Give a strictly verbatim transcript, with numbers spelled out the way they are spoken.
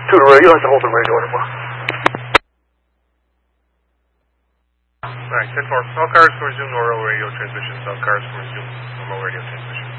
To the radio, I have to hold the radio anymore. Alright, ten four. All cars resume normal radio transmission. All cars resume normal radio transmission.